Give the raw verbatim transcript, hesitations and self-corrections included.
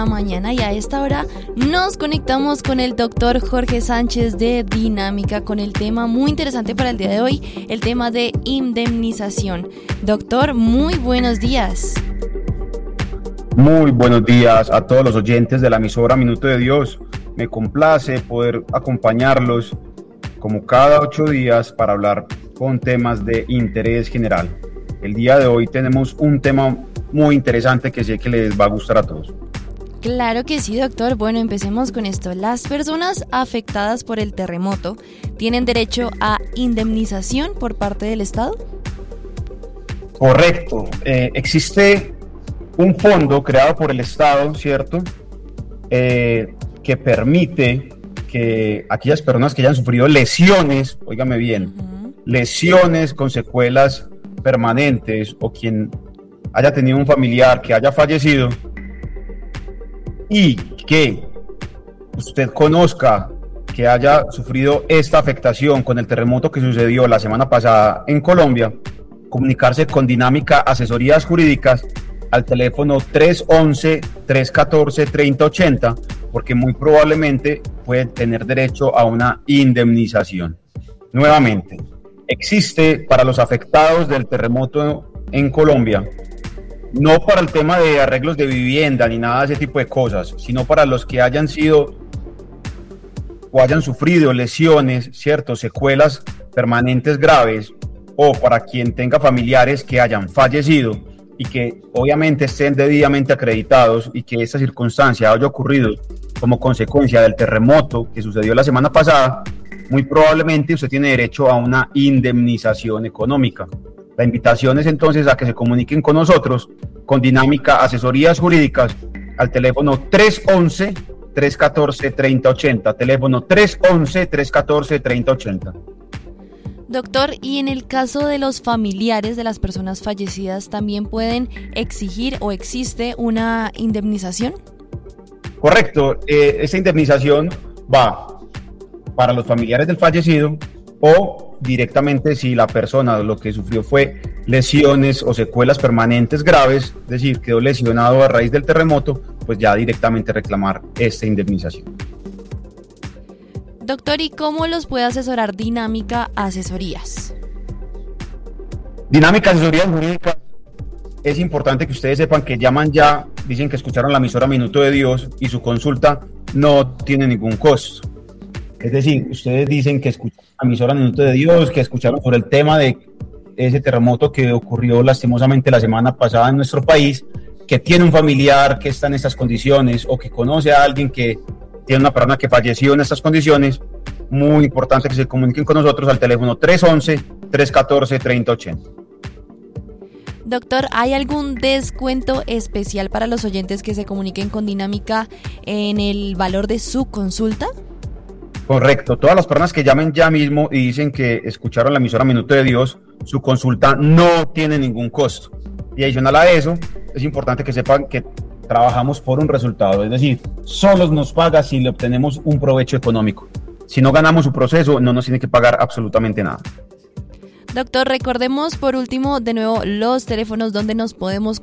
Mañana, y a esta hora nos conectamos con el doctor Jorge Sánchez de Dinámica con el tema muy interesante para el día de hoy, el tema de indemnización. Doctor, muy buenos días. Muy buenos días a todos los oyentes de la emisora Minuto de Dios. Me complace poder acompañarlos como cada ocho días para hablar con temas de interés general. El día de hoy tenemos un tema muy interesante que sé que les va a gustar a todos. Claro que sí, doctor. Bueno, empecemos con esto. ¿Las personas afectadas por el terremoto tienen derecho a indemnización por parte del Estado? Correcto. Eh, existe un fondo creado por el Estado, ¿cierto? Eh, que permite que aquellas personas que hayan sufrido lesiones, óigame bien, uh-huh. lesiones con secuelas permanentes o quien haya tenido un familiar que haya fallecido, y que usted conozca que haya sufrido esta afectación con el terremoto que sucedió la semana pasada en Colombia, comunicarse con Dinámica Asesorías Jurídicas al teléfono tres once, tres catorce, treinta ochenta, porque muy probablemente puede tener derecho a una indemnización. Nuevamente, existe para los afectados del terremoto en Colombia, no para el tema de arreglos de vivienda ni nada de ese tipo de cosas, sino para los que hayan sido o hayan sufrido lesiones, ¿cierto? Secuelas permanentes graves, o para quien tenga familiares que hayan fallecido y que obviamente estén debidamente acreditados y que esta circunstancia haya ocurrido como consecuencia del terremoto que sucedió la semana pasada, muy probablemente usted tiene derecho a una indemnización económica. La invitación es entonces a que se comuniquen con nosotros, con Dinámica Asesorías Jurídicas, al teléfono tres once, tres catorce, treinta ochenta, teléfono tres once, tres catorce, treinta ochenta. Doctor, ¿y en el caso de los familiares de las personas fallecidas también pueden exigir o existe una indemnización? Correcto, eh, esa indemnización va para los familiares del fallecido o directamente si la persona lo que sufrió fue lesiones o secuelas permanentes graves, es decir, quedó lesionado a raíz del terremoto, pues ya directamente reclamar esta indemnización. Doctor, ¿y cómo los puede asesorar Dinámica Asesorías? Dinámica Asesorías Jurídicas, es importante que ustedes sepan que llaman ya, dicen que escucharon la emisora Minuto de Dios y su consulta no tiene ningún costo. Es decir, ustedes dicen que escucharon la emisora Minuto de Dios, que escucharon sobre el tema de ese terremoto que ocurrió lastimosamente la semana pasada en nuestro país, que tiene un familiar que está en estas condiciones o que conoce a alguien que tiene una persona que falleció en estas condiciones. Muy importante que se comuniquen con nosotros al teléfono tres once, tres catorce, treinta ochenta. Doctor, ¿hay algún descuento especial para los oyentes que se comuniquen con Dinámica en el valor de su consulta? Correcto, todas las personas que llamen ya mismo y dicen que escucharon la emisora Minuto de Dios, su consulta no tiene ningún costo. Y adicional a eso, es importante que sepan que trabajamos por un resultado, es decir, solo nos paga si le obtenemos un provecho económico. Si no ganamos su proceso, no nos tiene que pagar absolutamente nada. Doctor, recordemos por último de nuevo los teléfonos donde nos podemos